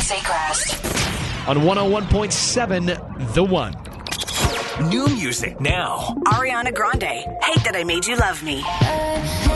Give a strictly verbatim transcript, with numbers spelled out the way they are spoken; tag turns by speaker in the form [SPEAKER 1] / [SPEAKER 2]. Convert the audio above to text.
[SPEAKER 1] Acrast.
[SPEAKER 2] On one oh one point seven, The One.
[SPEAKER 3] New music now.
[SPEAKER 1] Ariana Grande, Hate That I Made You Love Me.